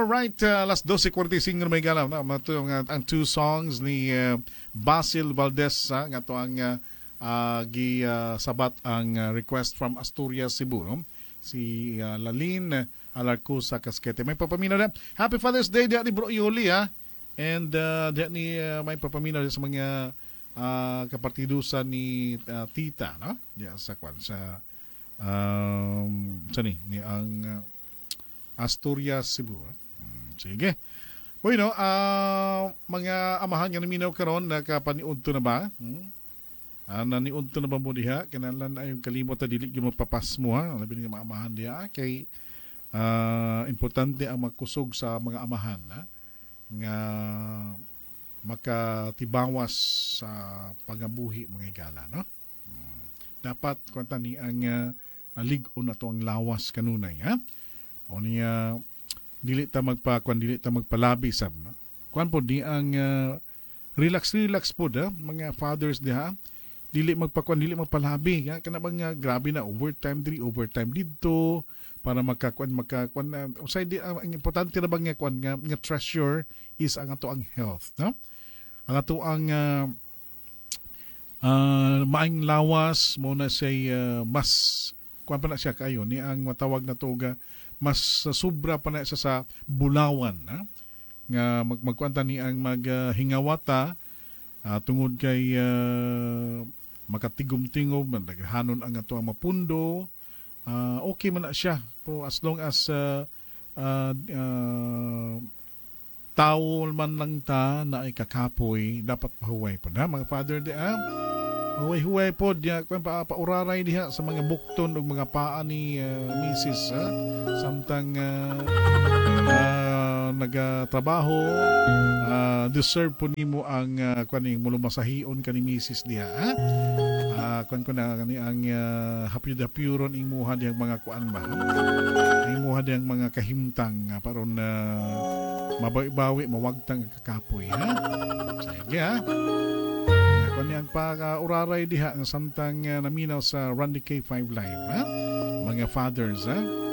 Alright, alas 12:45 na may galaw na ang two songs ni Basil Valdez nga to ang sabat ang request from Asturias, Cebu, no? Si Lalin Alarcusa Casquete. May papaminaw na. Happy Father's Day di Bro Yuli, ha? And di ni may papaminaw sa mga kapartidusan ni Tita, no? Di sa kwan sa ni ang Asturias, Cebu. Sige. Bueno, mga amahan nga naminaw karon nakapaniudto na ba? Naniudto na ba mo diha? Kanalan ay yung kalimot na dili yung magpapas mo, ha? Labi nga mga amahan diha. Kay importante ang magkusog sa mga amahan, ha? Nga makatibawas sa pangabuhi mga igala, no? Dapat kwanta ni ang ligon na to ang lawas kanunay, ha? O niya dili ta magpalabi sab, no? Kuan po di ang relax po da mga fathers diha, dili magpalabi, ha? Kana bang grabe na overtime dito para magkakuan usay di ang importante na bang kuan nga treasure is ang ato ang health, no? Ang ato ang maing lawas mo na say mas kuan pa na siya kayo ni ang matawag na toga mas sobra pa na siya sa bulawan, ha? Nga magkuanta ni ang maghingawata tungod kay makatigom-tingom naghanon ang ato ang mapundo, okay man na siya pero as long as tawol man lang ta na ay kakapoy dapat pahuway po na mga father di huway po diya kung pauraray diha sa mga bukton ug mga paa ni Mrs. Samtang nagatrabaho deserve po nimo ang kuning mulumasahion kani Mrs. diha, kun na kani ang hapyud-hapyuron imuha diyang mga kuan ba, imuha diyang mga kahimtang paron mabawi mawagtang kakapoy, ha? Sige, ha? Kung niyang pag-uraray diha ng samtang naminaw sa Randy K5 Live, ha? Mga fathers, ha?